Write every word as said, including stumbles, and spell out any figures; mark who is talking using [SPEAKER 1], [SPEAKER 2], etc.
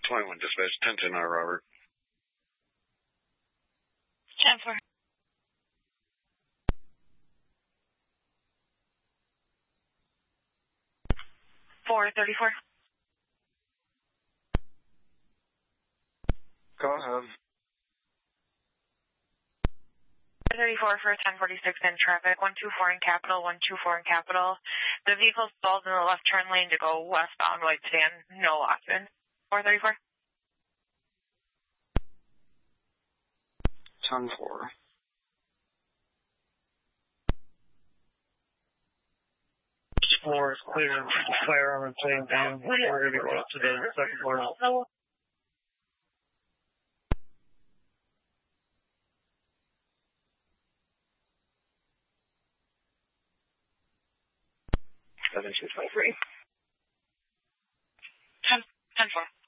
[SPEAKER 1] twenty-one dispatch, ten ten R, Robert.
[SPEAKER 2] ten four. four thirty-four.
[SPEAKER 1] Go ahead.
[SPEAKER 2] four thirty-four for ten forty-six in traffic, one two four in Capital, one two four in Capital. The vehicle stalled in the left turn lane to go westbound, white sedan, no occupant. four thirty-four.
[SPEAKER 1] ten four.
[SPEAKER 3] Floor is clear. Firearm and plane down. We're going to be going up to the second floor.
[SPEAKER 1] seven two five three.
[SPEAKER 2] ten, ten four.